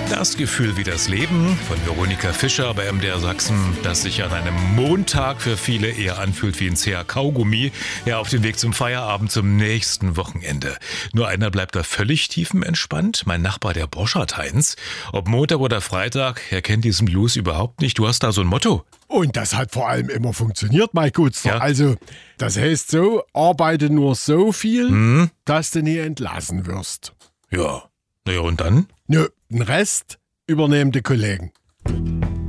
Das Gefühl wie das Leben von Veronika Fischer bei MDR Sachsen, das sich an einem Montag für viele eher anfühlt wie ein zäher Kaugummi, ja auf dem Weg zum Feierabend zum nächsten Wochenende. Nur einer bleibt da völlig tiefenentspannt, mein Nachbar, der Borschert Heinz. Ob Montag oder Freitag, er kennt diesen Blues überhaupt nicht. Du hast da so ein Motto. Und das hat vor allem immer funktioniert, mein Gutster. Ja. Also, das heißt so, arbeite nur so viel, dass du nie entlassen wirst. Ja, naja und dann? Nö, den Rest übernehmen die Kollegen.